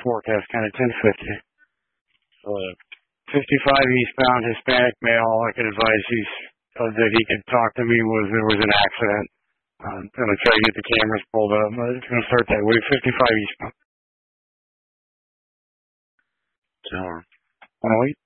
forecast, kind of 1050. 55 eastbound, Hispanic male. I could advise that he could talk to me there was an accident. I'm going to try to get the cameras pulled up. It's going to start that way. 55 eastbound. Tower. Wait.